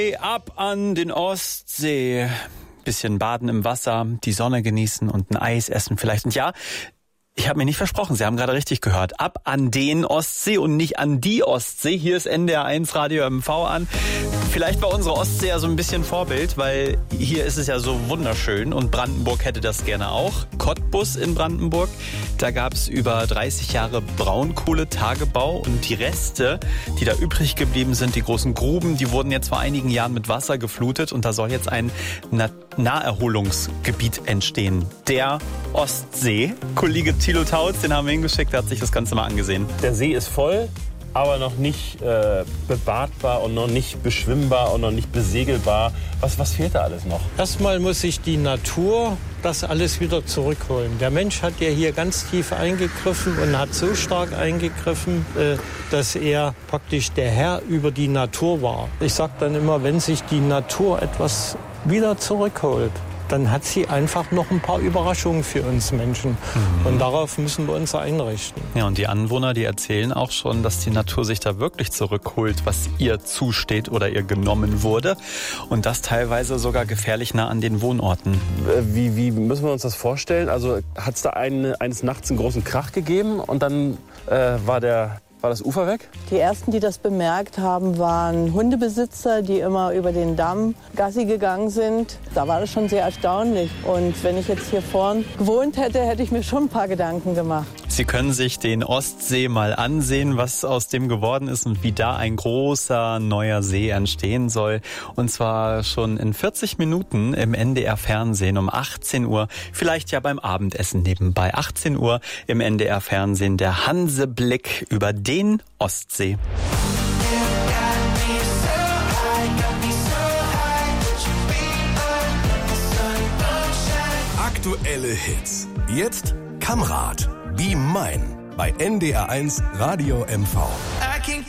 Ab an den Ostsee. Bisschen baden im Wasser, die Sonne genießen und ein Eis essen vielleicht. Und ja, ich habe mir nicht versprochen, Sie haben gerade richtig gehört. Ab an den Ostsee und nicht an die Ostsee. Hier ist NDR 1 Radio MV an. Vielleicht war unsere Ostsee ja so ein bisschen Vorbild, weil hier ist es ja so wunderschön und Brandenburg hätte das gerne auch. Cottbus in Brandenburg, da gab es über 30 Jahre Braunkohletagebau und die Reste, die da übrig geblieben sind, die großen Gruben, die wurden jetzt vor einigen Jahren mit Wasser geflutet und da soll jetzt ein Naherholungsgebiet entstehen. Der Ostsee. Kollege Thilo Tautz, den haben wir hingeschickt, der hat sich das Ganze mal angesehen. Der See ist voll, aber noch nicht bebadbar und noch nicht beschwimmbar und noch nicht besegelbar. Was fehlt da alles noch? Erstmal muss sich die Natur das alles wieder zurückholen. Der Mensch hat ja hier ganz tief eingegriffen und hat so stark eingegriffen, dass er praktisch der Herr über die Natur war. Ich sage dann immer, wenn sich die Natur etwas wieder zurückholt, dann hat sie einfach noch ein paar Überraschungen für uns Menschen. Und darauf müssen wir uns einrichten. Ja, und die Anwohner, die erzählen auch schon, dass die Natur sich da wirklich zurückholt, was ihr zusteht oder ihr genommen wurde. Und das teilweise sogar gefährlich nah an den Wohnorten. Wie müssen wir uns das vorstellen? Also hat es da eines Nachts einen großen Krach gegeben und dann war das Ufer weg? Die ersten, die das bemerkt haben, waren Hundebesitzer, die immer über den Damm Gassi gegangen sind. Da war das schon sehr erstaunlich. Und wenn ich jetzt hier vorn gewohnt hätte, hätte ich mir schon ein paar Gedanken gemacht. Sie können sich den Ostsee mal ansehen, was aus dem geworden ist und wie da ein großer neuer See entstehen soll. Und zwar schon in 40 Minuten im NDR-Fernsehen um 18 Uhr. Vielleicht ja beim Abendessen nebenbei. 18 Uhr im NDR-Fernsehen der Hanseblick über den Ostsee. Aktuelle Hits. Jetzt Kamrat. Be Mine bei NDR 1 Radio MV.